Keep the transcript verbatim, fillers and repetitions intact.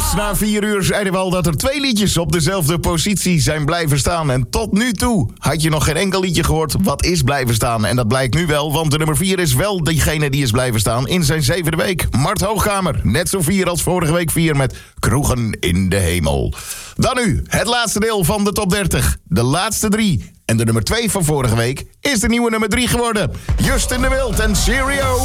Na vier uur zeiden we al dat er twee liedjes op dezelfde positie zijn blijven staan. En tot nu toe had je nog geen enkel liedje gehoord wat is blijven staan. En dat blijkt nu wel, want de nummer vier is wel diegene die is blijven staan in zijn zevende week. Mart Hoogkamer, net zo vier als vorige week vier met Kroegen in de Hemel. Dan nu, het laatste deel van de top dertig. De laatste drie. En de nummer twee van vorige week is de nieuwe nummer drie geworden. Justin de Wild en Serio.